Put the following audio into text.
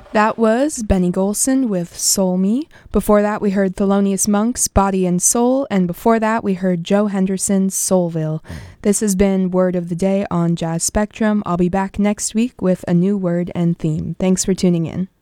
That was Benny Golson with Soul Me. Before that, we heard Thelonious Monk's Body and Soul, and before that, we heard Joe Henderson's Soulville. This has been Word of the Day on Jazz Spectrum. I'll be back next week with a new word and theme. Thanks for tuning in.